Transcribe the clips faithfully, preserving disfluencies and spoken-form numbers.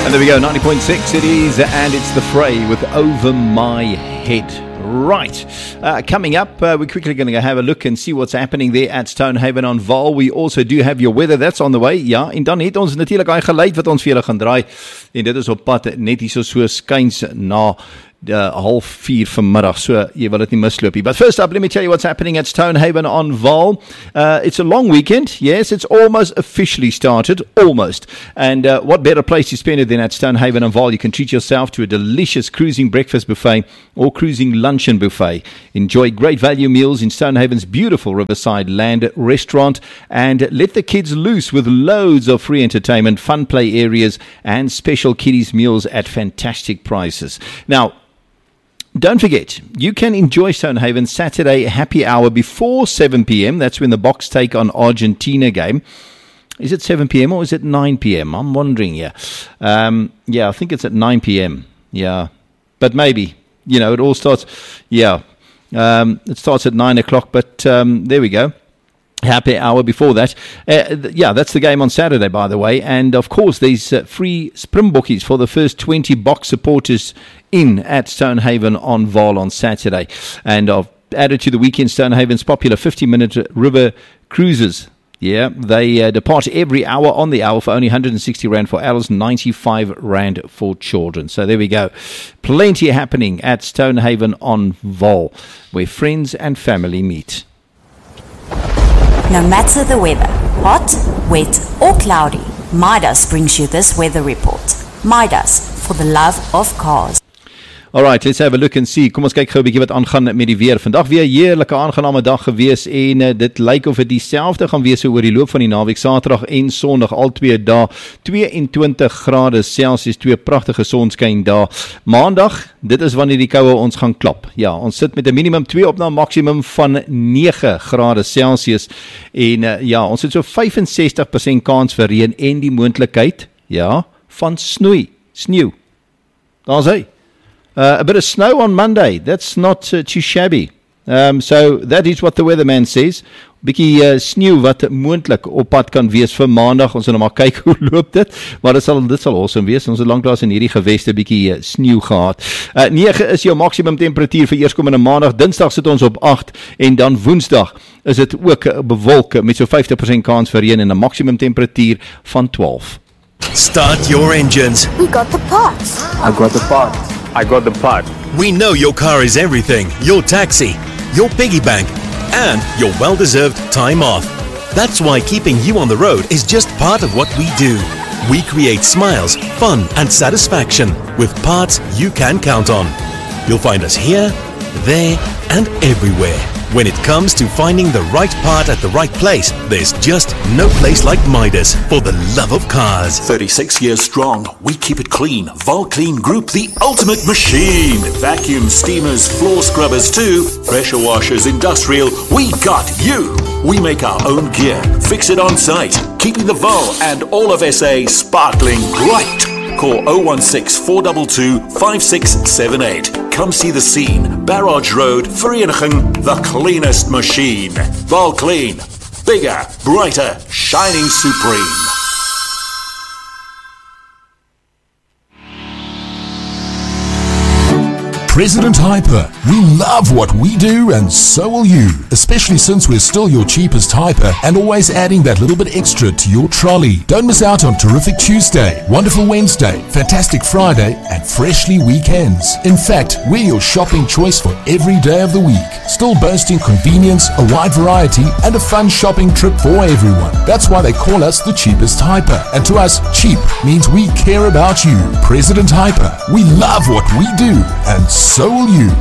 And there we go, ninety point six it is, and it's The Fray with Over My Head. Right, uh, coming up, uh, we're quickly going to have a look and see what's happening there at Stonehaven on Vaal. We also do have your weather, that's on the way. Ja, en dan het ons natuurlijk al geluid wat ons vir julle gaan draai. En dit is op pad net hier so so skuins na Uh, half vier vanmiddag, so jy wil dit nie misloop nie. But first up, let me tell you what's happening at Stonehaven on Vaal. Uh, it's a long weekend. Yes, it's almost officially started. Almost. And uh, what better place to spend it than at Stonehaven on Vaal? You can treat yourself to a delicious cruising breakfast buffet or cruising luncheon buffet. Enjoy great value meals in Stonehaven's beautiful Riverside Land restaurant and let the kids loose with loads of free entertainment, fun play areas and special kiddies meals at fantastic prices. Now, don't forget, you can enjoy Stonehaven Saturday happy hour before seven p.m. That's when the Boks take on Argentina game. Is it seven p.m. or is it nine p.m.? I'm wondering, yeah. Um, yeah, I think it's at nine p.m. Yeah, but maybe, you know, it all starts, yeah, um, it starts at nine o'clock, but um, there we go. Happy hour before that. Uh, th- yeah, that's the game on Saturday, by the way. And, of course, there's uh, free Springbokies for the first twenty Boks supporters in at Stonehaven on Vaal on Saturday. And I've added to the weekend Stonehaven's popular fifty-minute river cruises. Yeah, they uh, depart every hour on the hour for only one hundred sixty rand for adults, ninety-five rand for children. So there we go. Plenty happening at Stonehaven on Vaal, where friends and family meet. No matter the weather, hot, wet or cloudy, Midas brings you this weather report. Midas, for the love of cars. Alright, let's have a look and see. Kom ons kyk gou 'n bietjie wat aangaan met die weer. Vandag weer 'n heerlike aangename dag gewees en uh, dit lyk of dit dieselfde gaan wees oor die loop van die naweek, Saterdag en Sondag, al twee dae, tweeëntwintig grade Celsius, twee pragtige sonskyn dae. Maandag, dit is wanneer die koue ons gaan klap. Ja, ons sit met 'n minimum twee op na 'n maksimum van nege grade Celsius en uh, ja, ons het so vyfensestig persent kans vir reën en die moontlikheid, ja, van snoei, sneeu. Daar's hy. Uh, a bit of snow on Monday. That's not uh, too shabby. Um, so that is what the weatherman says. Bietjie uh, sneeu wat moontlik op pad kan wees vir Maandag. Ons gaan nou maar kyk hoe loop dit. Maar dit sal dit sal awesome wees. Ons het lanklaas in hierdie geweste bietjie uh, sneeu gehad. Uh, nege is jou maksimum temperatuur vir eerskomende Maandag. Dinsdag sit ons op agt en dan Woensdag is dit ook uh, bewolk met so vyftig persent kans vir reën en 'n maksimum temperatuur van twaalf. Start your engines. We got the parts. I got the part. I got the part. We know your car is everything. Your taxi, your piggy bank, and your well-deserved time off. That's why keeping you on the road is just part of what we do. We create smiles, fun, and satisfaction with parts you can count on. You'll find us here, there, and everywhere. When it comes to finding the right part at the right place, there's just no place like Midas for the love of cars. thirty-six years strong, we keep it clean. Vaal Clean Group, the ultimate machine. Vacuum, steamers, floor scrubbers too. Pressure washers, industrial, we got you. We make our own gear, fix it on site, keeping the Vaal and all of S A sparkling bright. Call oh one six, four two two, five six seven eight. Come see the scene. Barrage Road, Vereniging, the cleanest machine. Vaal Clean. Bigger, brighter, shining supreme. President Hyper, we love what we do and so will you, especially since we're still your cheapest hyper and always adding that little bit extra to your trolley. Don't miss out on Terrific Tuesday, Wonderful Wednesday, Fantastic Friday and Freshly Weekends. In fact, we're your shopping choice for every day of the week, still boasting convenience, a wide variety and a fun shopping trip for everyone. That's why they call us the cheapest hyper, and to us, cheap means we care about you. President Hyper, we love what we do and so will you.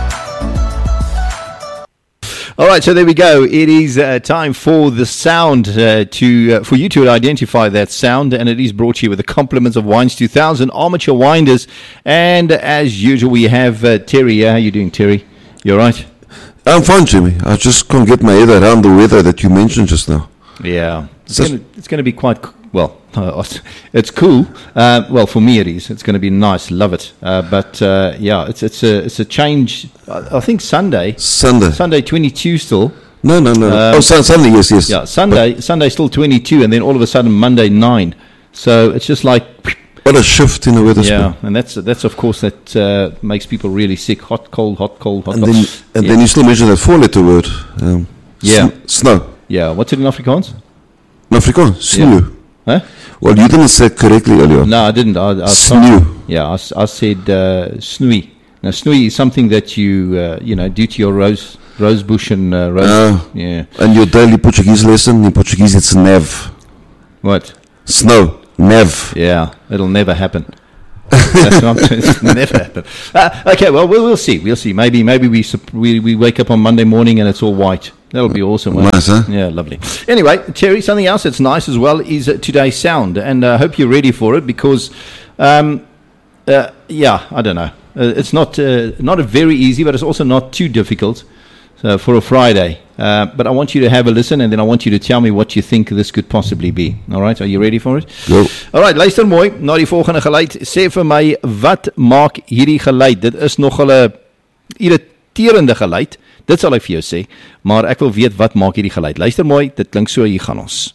All right, so there we go. It is uh, time for the sound uh, to uh, for you to identify that sound, and it is brought to you with the compliments of Wines two thousand Armature Winders. And as usual, we have uh, Terry. Yeah, how you doing, Terry? You all right? I'm fine, Jimmy. I just can't get my head around the weather that you mentioned just now. Yeah, it's going it's to be quite well. Uh, it's cool. Uh, well, for me it is. It's going to be nice. Love it. Uh, but uh, yeah, it's it's a it's a change. I, I think Sunday. Sunday. Sunday twenty-two still. No, no, no. Um, oh, Sunday. Yes, yes. Yeah, Sunday. But Sunday still twenty-two, and then all of a sudden Monday nine. So it's just like What a shift in the weather Yeah, spell. and that's that's of course that uh, makes people really sick. Hot, cold, hot, cold, hot, And cold. then, and yeah. then you still mention that four-letter word. Um, Yeah. sn- snow. yeah, what's it in Afrikaans? In Afrikaans, sneeuw. Huh? Well, you didn't say it correctly earlier. No, I didn't. I, I Sneeuw. Yeah, I, s- I said uh, snoei. Now, snoei is something that you uh, you know do to your rose rose bush and uh, rose. Ah. yeah. And your daily Portuguese lesson, in Portuguese it's neve. What? Snow. Neve. Yeah, it'll never happen. That's not it's never happen. Uh, okay, well, we'll we'll see. We'll see. Maybe maybe we sup- we we wake up on Monday morning and it's all white. That'll be awesome. won't it? Nice, huh? Yeah, lovely. Anyway, Terry, something else that's nice as well is uh, today's sound, and I uh, hope you're ready for it because, um, uh, yeah, I don't know. Uh, it's not uh, not a very easy, but it's also not too difficult uh, for a Friday. Uh, but I want you to have a listen, and then I want you to tell me what you think this could possibly be. All right, are you ready for it? Go. All right, luister mooi na die volgende geluid. Sê vir my, wat maak hierdie geluid? Dit is nogal 'n irriterende geluid. Dit sal ek vir jou sê, maar ek wil weet wat maak hierdie geluid. Luister mooi, dit klink so, hier gaan ons.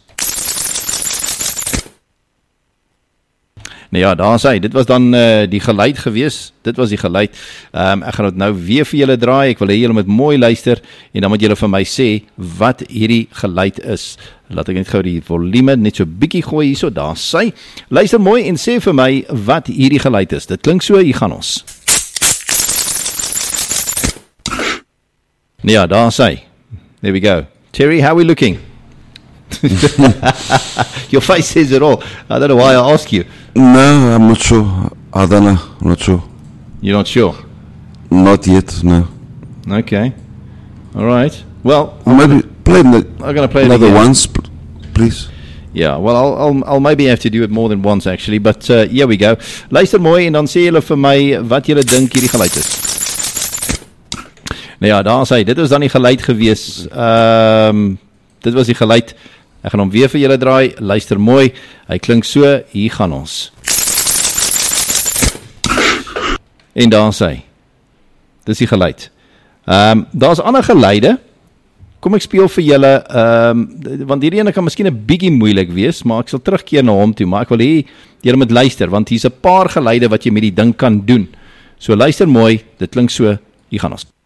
Nou ja, daar sê, dit was dan uh, die geluid gewees. Dit was die geluid. Um, ek gaan dit nou weer vir julle draai. Ek wil hê julle moet mooi luister en dan moet julle vir my sê wat hierdie geluid is. Laat ek net gou die volume net so bietjie gooi hierso. Daar sê. Luister mooi en sê vir my wat hierdie geluid is. Dit klink so, hier gaan ons. Ja, daar sê. There we go. Terry, how are we looking? Your face says it all. I don't know why I ask you. No, I'm not sure. I don't know. I'm not sure. You're not sure? Not yet, no. Okay. All right. Well, Maybe play the, I'm going to play it another again. once, pl- please. Yeah, well, I'll, I'll, I'll maybe have to do it more than once actually, but uh, here we go. Luister mooi en dan sê julle vir my wat julle dink hierdie geluid is. Nou ja, daar sê, dit was dan die geluid gewees. Ehm um, dit was die geluid. Ek gaan hom weer vir julle draai. Luister mooi. Hy klink so, hier gaan ons. En daar sê. Dis die geluid. Ehm um, daar's ander geluide. Kom ek speel vir julle, ehm um, want hierdie ene kan miskien 'n bietjie moeilik wees, maar ek sal terugkeer na hom toe, maar ek wil hê julle moet luister want hier's 'n paar geluide wat jy met die ding kan doen. So luister mooi, dit klink so, hier gaan ons.